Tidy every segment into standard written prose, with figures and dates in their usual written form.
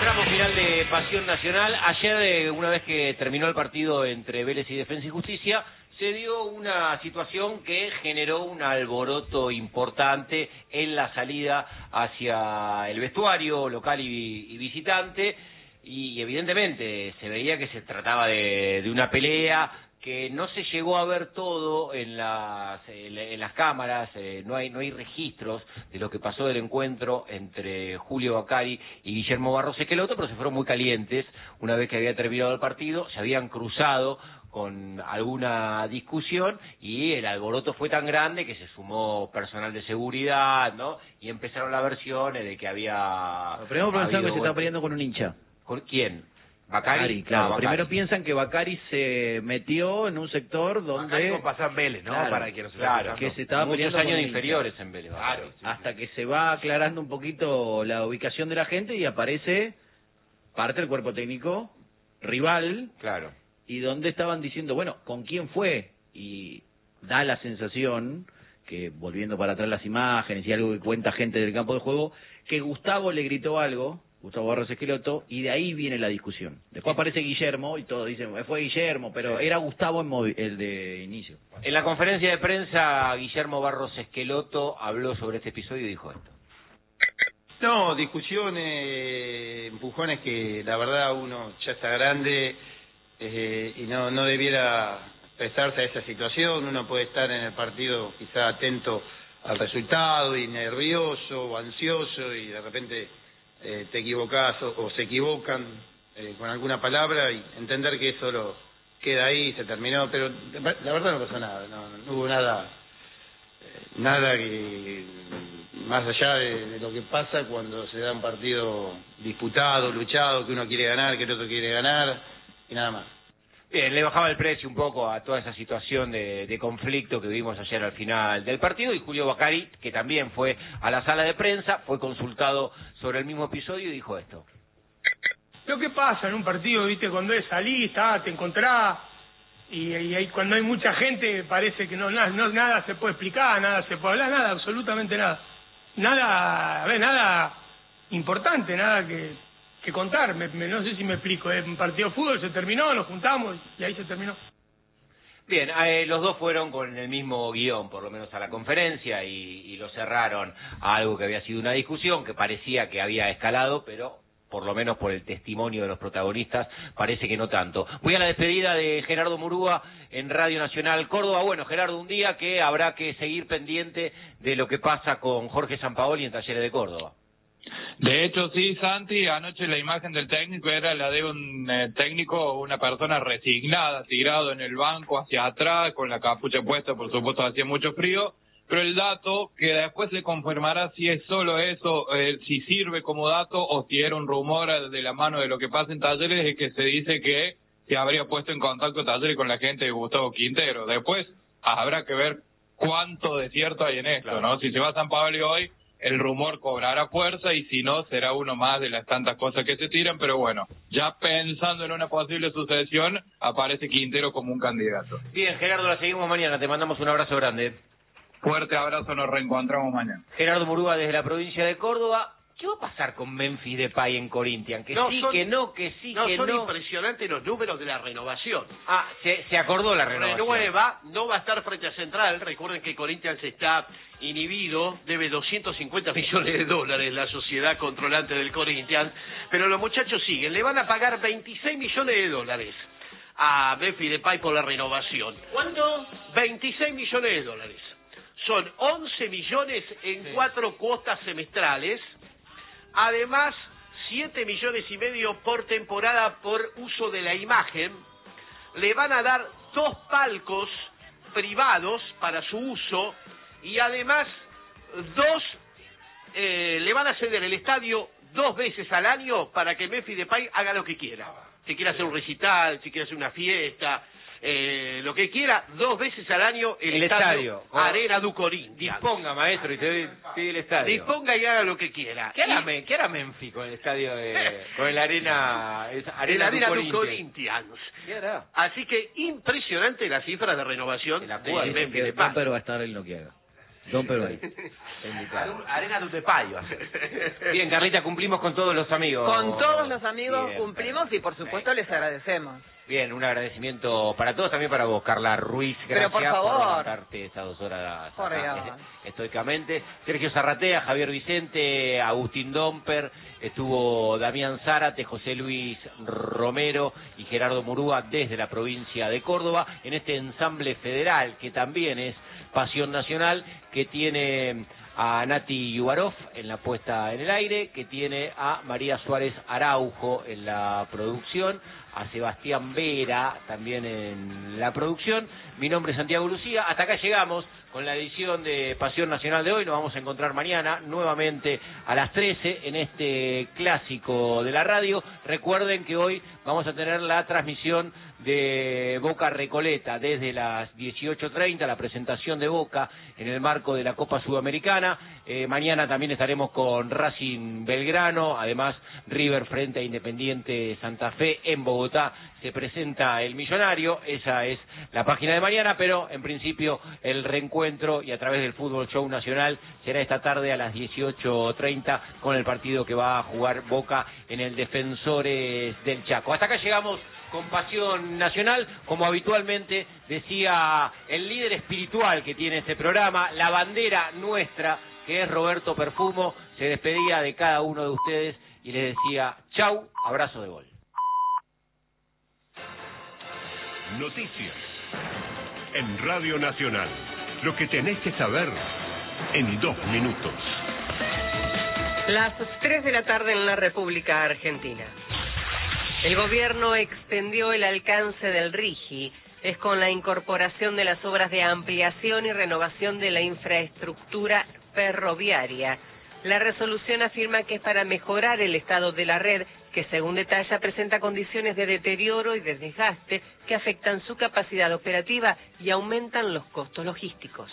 Tramo final de Pasión Nacional. Ayer, una vez que terminó el partido entre Vélez y Defensa y Justicia, se dio una situación que generó un alboroto importante en la salida hacia el vestuario local y visitante, y evidentemente se veía que se trataba de una pelea que no se llegó a ver todo en las cámaras. No hay registros de lo que pasó del encuentro entre Julio Bacari y Guillermo Barros Esqueloto, pero se fueron muy calientes una vez que había terminado el partido, se habían cruzado con alguna discusión y el alboroto fue tan grande que se sumó personal de seguridad, ¿no? Y empezaron las versiones de que había... Primero pensaron que se estaba peleando con un hincha. ¿Con quién? Bacari, claro. Bacari. Primero piensan que Bacari se metió en un sector donde... Bacari como pasó en Vélez, ¿no? Claro, para que no se claro, que se estaba muchos peleando años con un inferiores hincha. en Vélez. Claro, sí, Hasta que se va aclarando un poquito la ubicación de la gente y aparece parte del cuerpo técnico rival. Claro. Y donde estaban diciendo, bueno, ¿con quién fue? Y da la sensación que, volviendo para atrás las imágenes y algo que cuenta gente del campo de juego, que Gustavo le gritó algo, Gustavo Barros Esqueloto, y de ahí viene la discusión. Después aparece Guillermo y todos dicen, fue Guillermo, pero era Gustavo el de inicio. En la conferencia de prensa, Guillermo Barros Esqueloto habló sobre este episodio y dijo esto. No, discusiones, empujones que la verdad uno ya está grande y no debiera prestarse a esa situación. Uno puede estar en el partido quizá atento al resultado y nervioso o ansioso y de repente te equivocás o se equivocan con alguna palabra y entender que eso lo queda ahí, se terminó, pero la verdad no pasó nada, no hubo nada que más allá de lo que pasa cuando se da un partido disputado, luchado, que uno quiere ganar, que el otro quiere ganar y nada más. Bien, le bajaba el precio un poco a toda esa situación de conflicto que vimos ayer al final del partido, y Julio Bacari, que también fue a la sala de prensa, fue consultado sobre el mismo episodio y dijo esto. Lo que pasa en un partido, viste, cuando es salir, te encontrás, y cuando hay mucha gente parece que nada se puede explicar, nada se puede hablar, nada, absolutamente nada. Nada importante, nada que contar, no sé si me explico, un partido de fútbol se terminó, nos juntamos y ahí se terminó. Bien, los dos fueron con el mismo guión, por lo menos a la conferencia, y lo cerraron a algo que había sido una discusión, que parecía que había escalado, pero por lo menos por el testimonio de los protagonistas, parece que no tanto. Voy a la despedida de Gerardo Murúa en Radio Nacional Córdoba. Bueno, Gerardo, un día que habrá que seguir pendiente de lo que pasa con Jorge Sampaoli en Talleres de Córdoba. De hecho, sí, Santi, anoche la imagen del técnico era la de un técnico, una persona resignada, tirado en el banco hacia atrás, con la capucha puesta, por supuesto hacía mucho frío, pero el dato, que después se confirmará si es solo eso, si sirve como dato o si era un rumor de la mano de lo que pasa en Talleres, es que se dice que se habría puesto en contacto Talleres con la gente de Gustavo Quintero. Después habrá que ver cuánto de cierto hay en esto, claro, ¿no? Si se va a San Pablo hoy, el rumor cobrará fuerza, y si no, será uno más de las tantas cosas que se tiran, pero bueno, ya pensando en una posible sucesión, aparece Quintero como un candidato. Bien, Gerardo, la seguimos mañana, te mandamos un abrazo grande. Fuerte abrazo, nos reencontramos mañana. Gerardo Murúa desde la provincia de Córdoba. ¿Qué va a pasar con Memphis Depay en Corinthians? Que son impresionantes los números de la renovación. Se acordó la renovación. Renueva, no va a estar frente a Central. Recuerden que Corinthians está inhibido, debe 250 millones de dólares la sociedad controlante del Corinthians, pero los muchachos siguen. Le van a pagar 26 millones de dólares a Memphis Depay por la renovación. ¿Cuánto? 26 millones de dólares. Son 11 millones en 4 cuotas semestrales. Además, 7 millones y medio por temporada por uso de la imagen. Le van a dar 2 palcos privados para su uso y además le van a ceder el estadio 2 veces al año para que Memphis Depay haga lo que quiera. Si quiere hacer un recital, si quiere hacer una fiesta, lo que quiera, 2 veces al año el estadio Arena du Corinthians. Disponga, maestro, y te pide el estadio. Disponga y haga lo que quiera. ¿Qué hará Memphis con el estadio con el Arena du Corinthians? ¿Qué hará? Así que impresionante la cifra de renovación de Memphis Depay. Pero va a estar en lo que haga. Don Perú. Arena Tutepayo. Bien, Carlita, cumplimos con todos los amigos. Con todos los amigos Bien, cumplimos y por supuesto les agradecemos. Bien, un agradecimiento para todos, también para vos, Carla Ruiz. Pero Gracias por favor. levantarte esas 2 horas Por acá, Dios. estoicamente. Sergio Zarratea, Javier Vicente, Agustín Domper, estuvo Damián Zárate, José Luis Romero y Gerardo Murúa desde la provincia de Córdoba, en este ensamble federal que también es Pasión Nacional, que tiene a Nati Yubarov en la puesta en el aire, que tiene a María Suárez Araujo en la producción, a Sebastián Vera también en la producción. Mi nombre es Santiago Lucía. Hasta acá llegamos con la edición de Pasión Nacional de hoy. Nos vamos a encontrar mañana nuevamente a las 13 en este clásico de la radio. Recuerden que hoy vamos a tener la transmisión de Boca Recoleta desde las 18:30, la presentación de Boca en el marco de la Copa Sudamericana. Mañana también estaremos con Racing Belgrano, además River frente a Independiente Santa Fe en Bogotá. Se presenta el Millonario, esa es la página de mañana, pero en principio el reencuentro y a través del Fútbol Show Nacional será esta tarde a las 18:30 con el partido que va a jugar Boca en el Defensores del Chaco. Hasta acá llegamos con Pasión Nacional, como habitualmente decía el líder espiritual que tiene este programa, la bandera nuestra, que es Roberto Perfumo, se despedía de cada uno de ustedes y les decía chau, abrazo de gol. Noticias en Radio Nacional. Lo que tenés que saber en 2 minutos. Las 3 de la tarde en la República Argentina. El gobierno extendió el alcance del RIGI. Es con la incorporación de las obras de ampliación y renovación de la infraestructura ferroviaria. La resolución afirma que es para mejorar el estado de la red, que según detalla presenta condiciones de deterioro y de desgaste que afectan su capacidad operativa y aumentan los costos logísticos.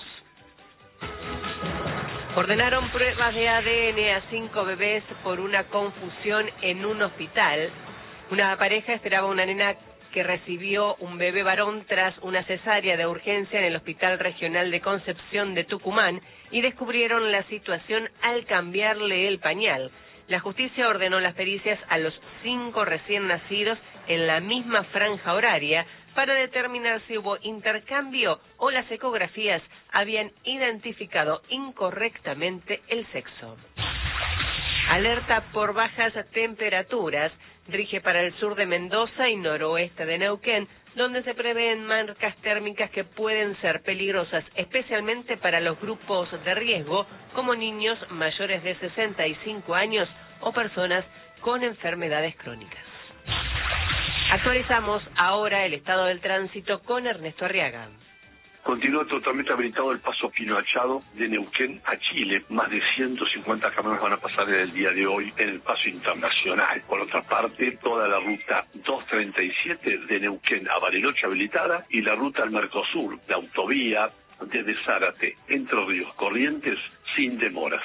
Ordenaron pruebas de ADN a 5 bebés por una confusión en un hospital. Una pareja esperaba una nena que recibió un bebé varón tras una cesárea de urgencia en el Hospital Regional de Concepción de Tucumán y descubrieron la situación al cambiarle el pañal. La justicia ordenó las pericias a los 5 recién nacidos en la misma franja horaria para determinar si hubo intercambio o las ecografías habían identificado incorrectamente el sexo. Alerta por bajas temperaturas rige para el sur de Mendoza y noroeste de Neuquén, donde se prevén marcas térmicas que pueden ser peligrosas, especialmente para los grupos de riesgo, como niños mayores de 65 años o personas con enfermedades crónicas. Actualizamos ahora el estado del tránsito con Ernesto Arriaga. Continúa totalmente habilitado el paso Pino Achado de Neuquén a Chile. Más de 150 camiones van a pasar en el día de hoy en el paso internacional. Por otra parte, toda la ruta 237 de Neuquén a Bariloche habilitada y la ruta al Mercosur, la autovía desde Zárate, Entre Ríos, Corrientes, sin demoras.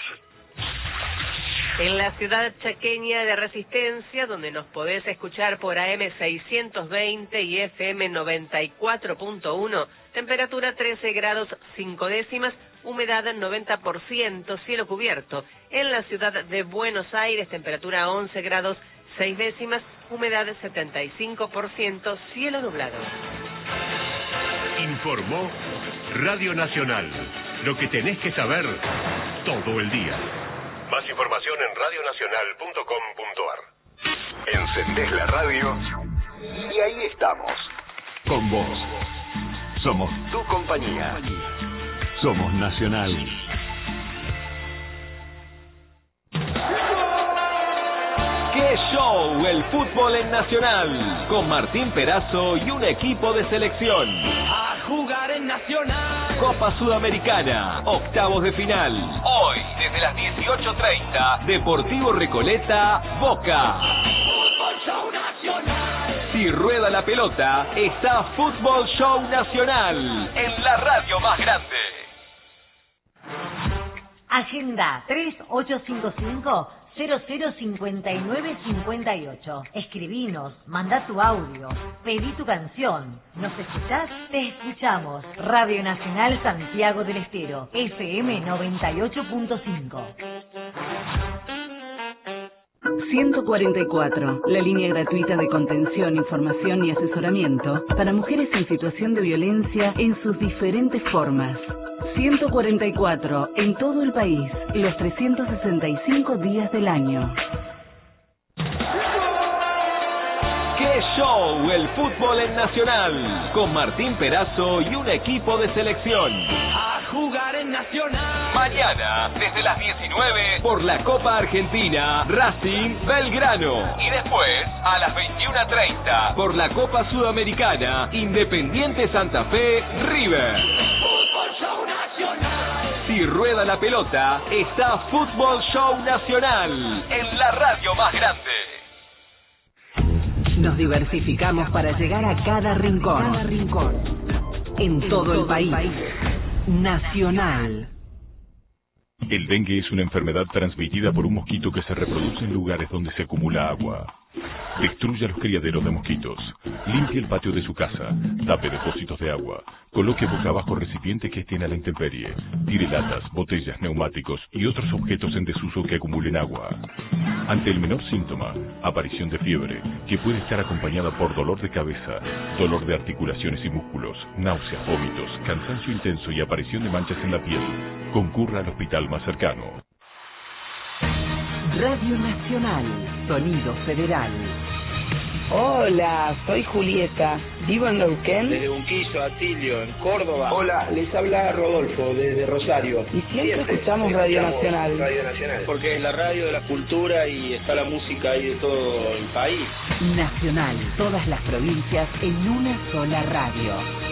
En la ciudad chaqueña de Resistencia, donde nos podés escuchar por AM 620 y FM 94.1, temperatura 13 grados 5 décimas, humedad 90%, cielo cubierto. En la ciudad de Buenos Aires, temperatura 11 grados 6 décimas, humedad 75%, cielo nublado. Informó Radio Nacional. Lo que tenés que saber todo el día. Más información en radionacional.com.ar. Encendés la radio y ahí estamos. Con vos. Somos tu compañía. Somos Nacional. ¡Qué show! El fútbol en Nacional. Con Martín Perazo y un equipo de selección. A jugar en Nacional. Copa Sudamericana, octavos de final. Hoy, desde las 18:30, Deportivo Recoleta, Boca. Fútbol Show Nacional. Si rueda la pelota, está Fútbol Show Nacional, en la radio más grande. Agenda 3855 005958. Escribinos, mandá tu audio, pedí tu canción. ¿Nos escuchás? Te escuchamos. Radio Nacional Santiago del Estero, FM 98.5. 144, la línea gratuita de contención, información y asesoramiento para mujeres en situación de violencia en sus diferentes formas. 144, en todo el país, los 365 días del año. ¡Qué show! El fútbol en Nacional, con Martín Perazo y un equipo de selección. A jugar en Nacional. Mañana, desde las 19, por la Copa Argentina, Racing Belgrano. Y después, a las 21:30, por la Copa Sudamericana, Independiente Santa Fe, River. Fútbol Show Nacional. Si rueda la pelota, está Fútbol Show Nacional, en la radio más grande. Nos diversificamos para llegar a cada rincón. En todo el país. Nacional. El dengue es una enfermedad transmitida por un mosquito que se reproduce en lugares donde se acumula agua. Destruya los criaderos de mosquitos. Limpie el patio de su casa. Tape depósitos de agua. Coloque boca abajo recipientes que estén a la intemperie. Tire latas, botellas, neumáticos y otros objetos en desuso que acumulen agua. Ante el menor síntoma, aparición de fiebre, que puede estar acompañada por dolor de cabeza, dolor de articulaciones y músculos, náuseas, vómitos, cansancio intenso y aparición de manchas en la piel, concurra al hospital más cercano. Radio Nacional, sonido federal. Hola, soy Julieta, vivo en Neuquén. Desde Unquizo, Atilio, en Córdoba. Hola, les habla Rodolfo, desde Rosario. Y siempre escuchamos Radio Nacional. Radio Nacional. Porque es la radio de la cultura y está la música ahí de todo el país. Nacional, todas las provincias en una sola radio.